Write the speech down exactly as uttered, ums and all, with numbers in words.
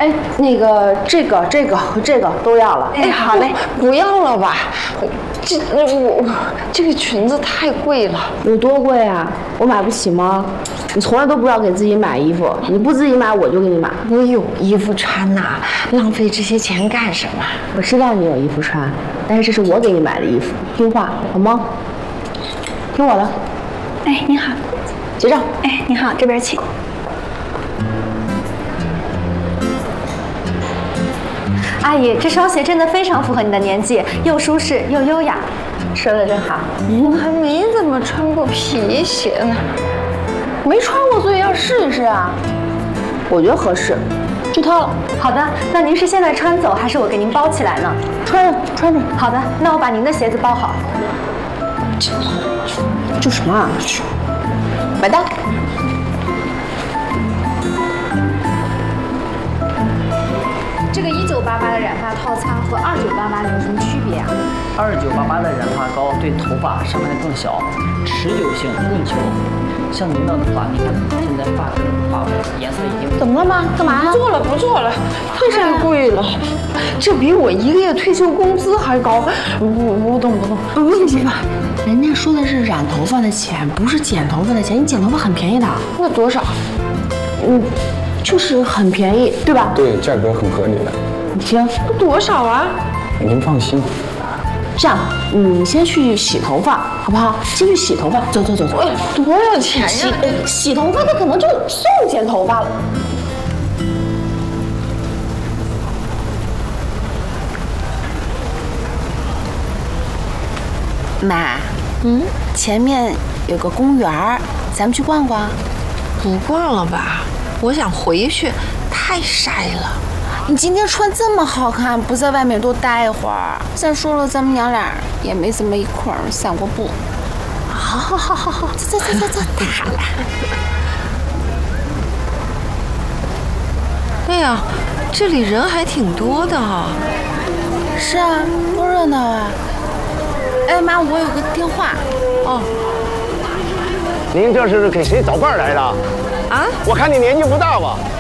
哎，那个这个这个和这个都要了。 哎，好嘞，不要了吧？这我这个裙子太贵了。 有多贵啊？我买不起吗？你从来都不知道给自己买衣服，你不自己买我就给你买。 我有衣服穿呐、啊，浪费这些钱干什么？ 我知道你有衣服穿，但是这是我给你买的衣服，听话好吗？听我的。 哎，您好， 结账。 哎，您好，这边请。阿姨，这双鞋真的非常符合你的年纪，又舒适又优雅。说的真好。 我还没怎么穿过皮鞋呢， 没穿过，所以要试一试啊。我觉得合适，就套了。 好的，那您是现在穿走，还是我给您包起来呢？ 穿着，穿着。 好的，那我把您的鞋子包好。 这这什么啊？买单。 这个一九八八的染发套餐和二九八八有什么区别啊？ 二九八八的染发膏对头发伤害更小，持久性更久。像您的头发，你看现在发根、发尾颜色已经…… 怎么了吗？干嘛呀？ 不做了，不做了，太贵了，这比我一个月退休工资还高。不不动不动，不不不， 人家说的是染头发的钱，不是剪头发的钱。你剪头发很便宜的。 那多少？ 嗯，就是很便宜，对吧？ 对，价格很合理的。 你听， 多少啊？ 您放心。 这样，你先去洗头发，好不好？先去洗头发，走走走走。 多少钱呀？ 洗洗头发他可能就送剪头发了。妈，嗯，前面有个公园，咱们去逛逛。 不逛了吧？我想回去，太晒了。 你今天穿这么好看，不在外面多待一会儿。再说了，咱们娘俩也没怎么一块儿散过步。好，好，好，好，好，走走走走走，太好了。 哎呀，这里人还挺多的哈。 是啊，多热闹啊！哎妈，我有个电话。哦。 您这是给谁找伴儿来的？ 啊？ 我看你年纪不大吧？